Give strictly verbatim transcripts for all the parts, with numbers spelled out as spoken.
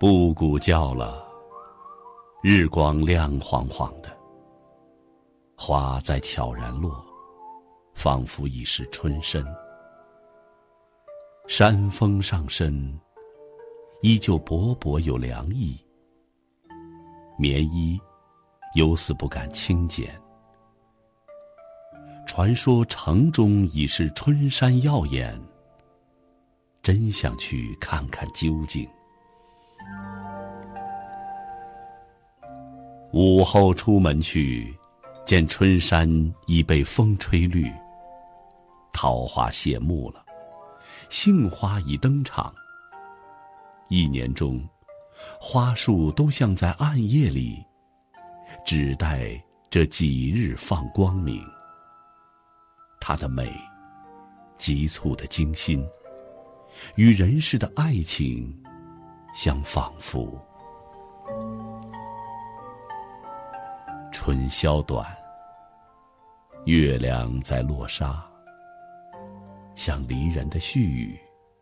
布谷叫了，日光亮晃晃的，花在悄然落，仿佛已是春深。山峰上升，依旧勃勃有凉意，棉衣犹似不敢轻减。传说城中已是春山耀眼，真想去看看究竟。午后出门去，见春山已被风吹绿，桃花谢幕了，杏花已登场。一年中，花树都像在暗夜里，只待这几日放光明。它的美，急促的惊心，与人世的爱情相仿佛。春宵短，月亮在落沙，像离人的絮语。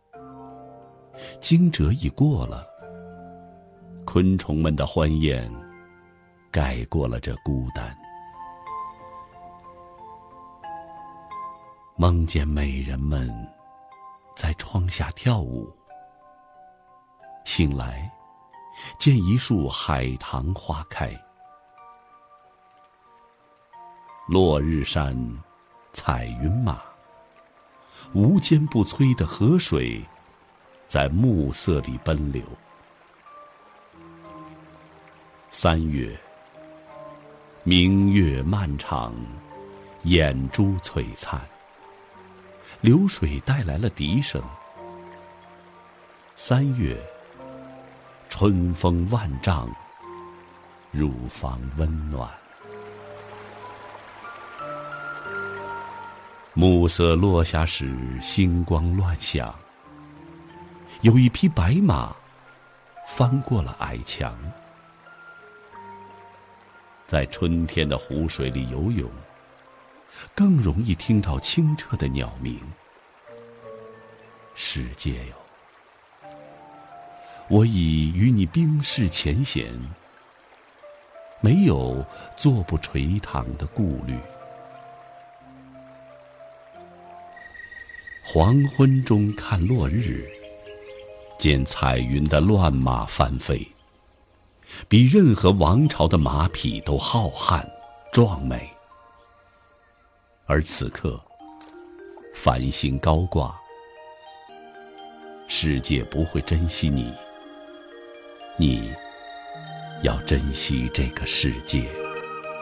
惊蛰已过了，昆虫们的欢宴盖过了这孤单。梦见美人们在窗下跳舞，醒来见一树海棠花开。落日山，彩云马，无坚不摧的河水在暮色里奔流。三月，明月漫长，眼珠璀璨，流水带来了笛声。三月，春风万丈，乳房温暖。暮色落下时，星光乱响，有一匹白马翻过了矮墙，在春天的湖水里游泳，更容易听到清澈的鸟鸣。世界哟，我已与你冰释前嫌，没有坐不垂躺的顾虑。黄昏中看落日，见彩云的乱马翻飞，比任何王朝的马匹都浩瀚壮美。而此刻，繁星高挂，世界不会珍惜你，你要珍惜这个世界。